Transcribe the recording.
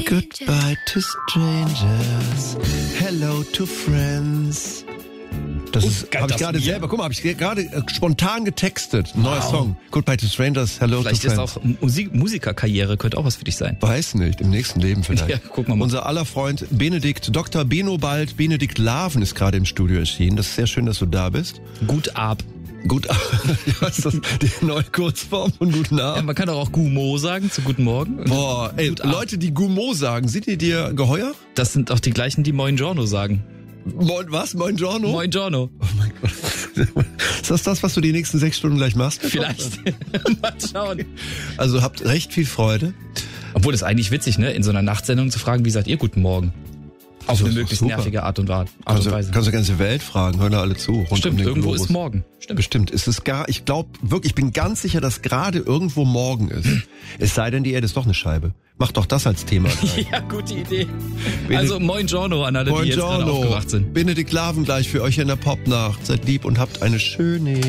Goodbye to strangers, hello to friends. Das habe ich gerade selber, guck mal, habe ich gerade spontan getextet. Neuer Song. Goodbye to strangers, hello Vielleicht to friends. Vielleicht ist auch Musikerkarriere, könnte auch was für dich sein. Weiß nicht, im nächsten Leben vielleicht. Ja, gucken wir mal. Unser aller Freund Benedikt, Dr. Benobald, Benedikt Laven ist gerade im Studio erschienen. Das ist sehr schön, dass du da bist. Gut ab. Gut, ist das die neue Kurzform von Guten Abend? Ja, man kann doch auch Gumo sagen zu Guten Morgen. Boah, ey, Leute, die Gumo sagen, sind die dir geheuer? Das sind auch die gleichen, die Moin Giorno sagen. Was? Moin Giorno? Moin Giorno. Oh mein Gott. Ist das, was du die nächsten 6 Stunden gleich machst? Vielleicht. Mal schauen. Also habt recht viel Freude. Obwohl, das ist eigentlich witzig, ne? In so einer Nachtsendung zu fragen, wie sagt ihr Guten Morgen? Auf Also, eine das ist möglichst super. nervige Art und Weise. Kannst du die ganze Welt fragen, hören da alle zu. Rund Stimmt, um den irgendwo Globus. ist morgen. Stimmt. Bestimmt. Ich glaube wirklich, ich bin ganz sicher, dass gerade irgendwo morgen ist. Es sei denn, die Erde ist doch eine Scheibe. Mach doch das als Thema. Ja, gute Idee. Also Moin Giorno an alle, die jetzt gerade aufgewacht sind. Benedikt Laven gleich für euch in der Popnacht. Seid lieb und habt eine schöne...